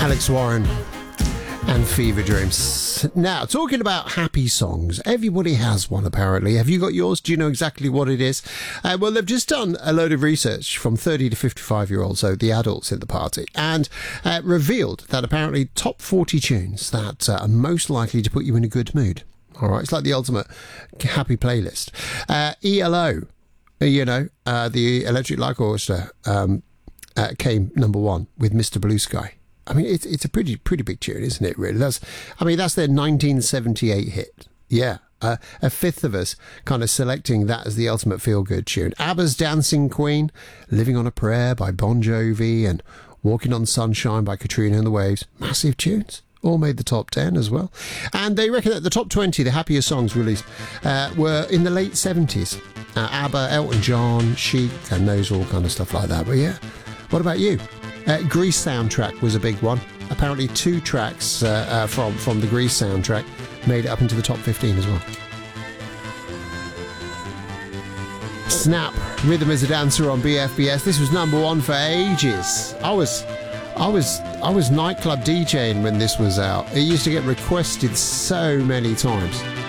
Alex Warren and Fever Dreams. Now, talking about happy songs, everybody has one apparently. Have you got yours? Do you know exactly what it is? Well, they've just done a load of research from 30 to 55-year-olds, so the adults in the party, and revealed that apparently top 40 tunes that are most likely to put you in a good mood. All right, it's like the ultimate happy playlist. ELO, the Electric Light Orchestra, came number one with Mr. Blue Sky. I mean, it's a pretty big tune, isn't it, really? That's their 1978 hit. Yeah, a fifth of us kind of selecting that as the ultimate feel-good tune. ABBA's Dancing Queen, Living on a Prayer by Bon Jovi, and Walking on Sunshine by Katrina and the Waves. Massive tunes. All made the top 10 as well. And they reckon that the top 20, the happiest songs released, were in the late 70s. ABBA, Elton John, Chic, and those all kind of stuff like that. But yeah, what about you? Grease soundtrack was a big one. Apparently 2 tracks from the Grease soundtrack made it up into the top 15 as well. Snap, Rhythm is a Dancer on BFBS. This was number 1 for ages. I was nightclub DJing when this was out. It used to get requested so many times.